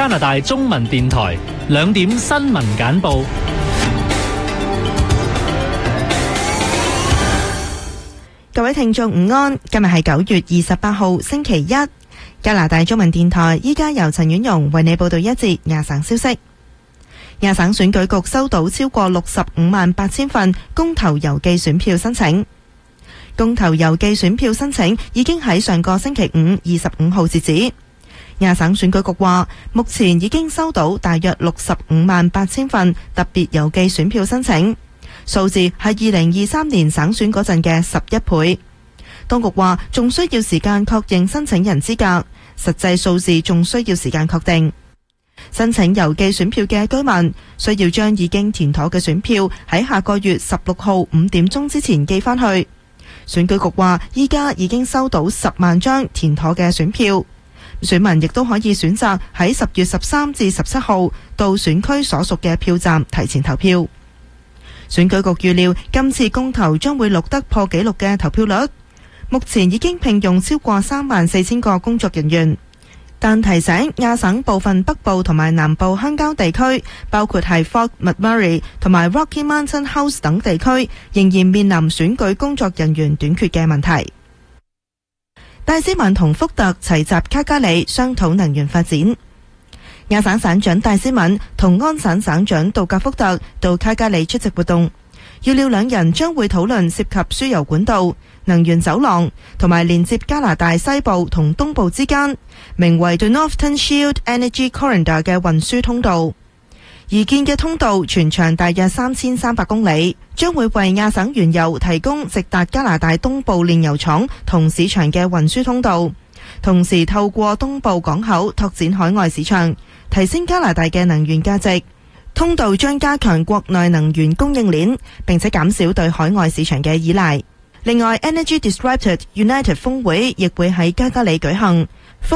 加拿大中文電台2點新聞簡報。 各位聽眾午安，今日係9月28號星期一，加拿大中文電台依家由陳婉容為你報道一節亞省消息。亞省選舉局收到超過658000份公投郵寄選票申請。公投郵寄選票申請已經喺上個星期五25號截止。亞省選舉局話，目前已經收到大約658000份特別郵寄選票申請，數字係2023年省選嗰陣嘅11倍。當局話仲需要時間確認申請人資格，實際數字仲需要時間確定。申請郵寄選票嘅居民需要將已經填妥嘅選票喺下個月16號5點鐘之前寄返去。選舉局話依家已經收到10萬張填妥嘅選票，選民亦都可以選擇喺10月13至17號到選區所屬嘅票站提前投票。選舉局預料今次公投將會錄得破紀錄嘅投票率，目前已經聘用超過34000個工作人員，但提醒亞省部分北部同埋南部鄉郊地區，包括係 Fort McMurray 同埋 Rocky Mountain House 等地區，仍然面臨選舉工作人員短缺嘅問題。戴斯文同福特齊集卡加里商討能源發展。亞省省長戴斯文同安省省長杜格福特到卡加里出席活動，預料兩人將會討論涉及輸油管道、能源走廊同埋連接加拿大西部同東部之間名為 The Northern Shield Energy Corridor 嘅運輸通道。而建嘅通道全長大約3300公里，將會為亞省原油提供直達加拿大東部煉油廠同市場嘅運輸通道，同時透過東部港口拓展海外市場，提升加拿大嘅能源價值。通道將加強國內能源供應鏈，並且減少對海外市場嘅依賴。另外 Energy Disrupted United 峰會亦會喺加加里舉行。